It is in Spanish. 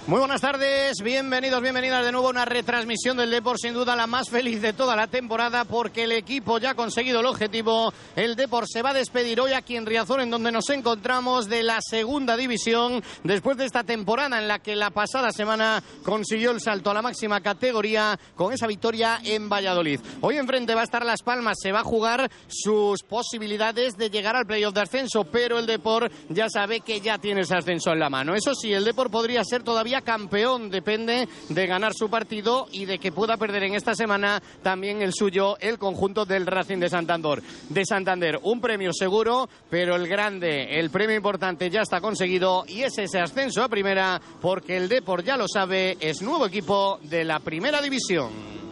Muy buenas tardes, bienvenidos, bienvenidas de nuevo a una retransmisión del Depor, sin duda la más feliz de toda la temporada, porque el equipo ya ha conseguido el objetivo. El Depor se va a despedir hoy aquí en Riazor, en donde nos encontramos, de la segunda división, después de esta temporada en la que la pasada semana consiguió el salto a la máxima categoría con esa victoria en Valladolid. Hoy enfrente va a estar Las Palmas, se va a jugar sus posibilidades de llegar al playoff de ascenso, pero el Depor ya sabe que ya tiene ese ascenso en la mano. Eso sí, el Depor podría ser todavía campeón, depende de ganar su partido y de que pueda perder en esta semana también el suyo, el conjunto del Racing de Santander. Un premio seguro, pero el grande, el premio importante ya está conseguido y es ese ascenso a primera, porque el Depor, ya lo sabe, es nuevo equipo de la primera división.